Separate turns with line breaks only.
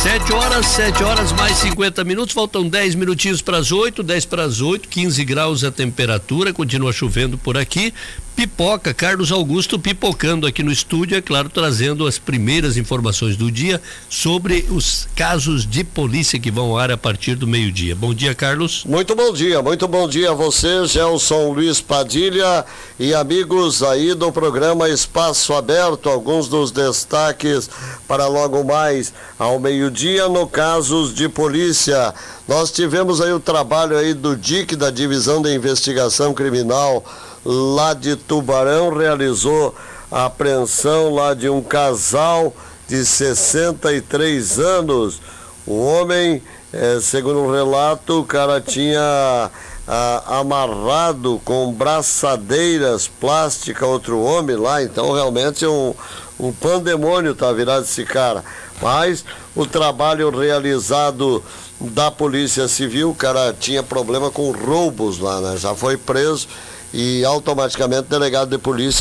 7 horas mais 50 minutos, faltam 10 minutinhos para as 8, 10 para as 8, 15 graus a temperatura, continua chovendo por aqui. Pipoca, Carlos Augusto pipocando aqui no estúdio, é claro, trazendo as primeiras informações do dia sobre os casos de polícia que vão ao ar a partir do meio-dia. Bom dia, Carlos.
Muito bom dia a você, Gelson Luiz Padilha e amigos aí do programa Espaço Aberto, alguns dos destaques para logo mais ao meio-dia no casos de polícia. Nós tivemos aí o trabalho aí do DIC, da Divisão de Investigação Criminal, lá de Tubarão, realizou a apreensão lá de um casal de 63 anos. O homem, segundo o relato, o cara tinha amarrado com braçadeiras plásticas outro homem lá, então realmente um pandemônio tá virado esse cara. Mas o trabalho realizado da Polícia Civil, o cara tinha problema com roubos lá, né? Já foi preso e automaticamente o delegado de polícia